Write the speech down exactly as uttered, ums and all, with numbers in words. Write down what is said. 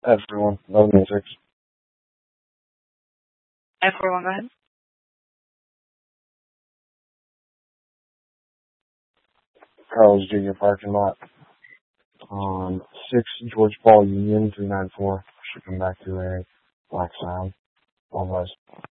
Everyone, eleven six. Everyone, go ahead. Carl's Junior parking lot on six George Paul Union three nine four. Shipping back to a Black Sound. All of us.